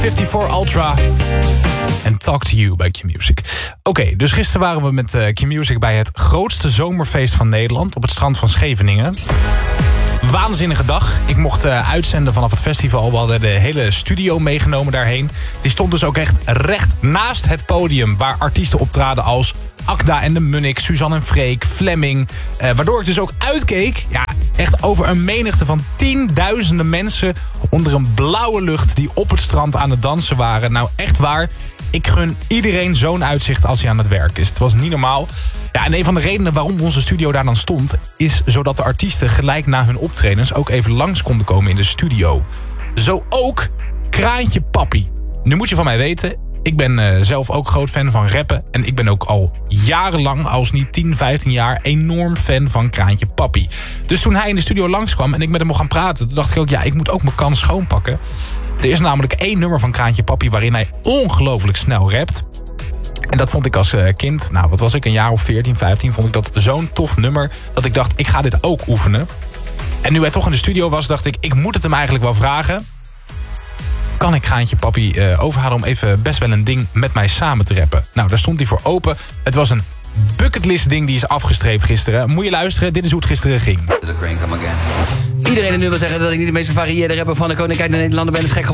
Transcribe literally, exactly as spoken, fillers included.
vijfenvijftig Ultra en Talk to You bij Q-Music. Oké, okay, dus gisteren waren we met uh, Q-Music bij het grootste zomerfeest van Nederland op het strand van Scheveningen. Waanzinnige dag. Ik mocht uh, uitzenden vanaf het festival. We hadden de hele studio meegenomen daarheen. Die stond dus ook echt recht naast het podium waar artiesten optraden als Akda en de Munnik, Suzanne en Freek, Fleming. Uh, waardoor ik dus ook uitkeek, ja, echt over een menigte van tienduizenden mensen onder een blauwe lucht die op het strand aan het dansen waren. Nou, echt waar. Ik gun iedereen zo'n uitzicht als hij aan het werk is. Het was niet normaal. Ja, en een van de redenen waarom onze studio daar dan stond is zodat de artiesten gelijk na hun optredens ook even langs konden komen in de studio. Zo ook Kraantje Papi. Nu moet je van mij weten, ik ben uh, zelf ook groot fan van rappen. En ik ben ook al jarenlang, als niet tien, vijftien jaar, enorm fan van Kraantje Papi. Dus toen hij in de studio langskwam en ik met hem mocht gaan praten, toen dacht ik ook, ja, ik moet ook mijn kans schoonpakken. Er is namelijk één nummer van Kraantje Papi waarin hij ongelooflijk snel rapt. En dat vond ik als uh, kind, nou wat was ik, een jaar of veertien, vijftien... vond ik dat zo'n tof nummer dat ik dacht, ik ga dit ook oefenen. En nu hij toch in de studio was, dacht ik, ik moet het hem eigenlijk wel vragen. Kan ik Kraantje Papi uh, overhalen om even best wel een ding met mij samen te rappen? Nou, daar stond hij voor open. Het was een bucketlist ding die is afgestreept gisteren. Moet je luisteren, dit is hoe het gisteren ging. Iedereen die nu wil zeggen dat ik niet de meest gevarieerde rapper van de Koninkrijk der Nederlanden ben, is gek.